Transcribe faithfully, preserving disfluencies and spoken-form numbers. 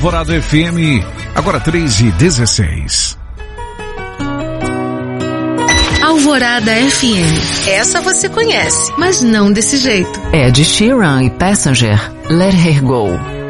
Alvorada F M, agora três e dezesseis. Alvorada F M. Essa você conhece, mas não desse jeito. Ed Sheeran e Passenger, Let Her Go.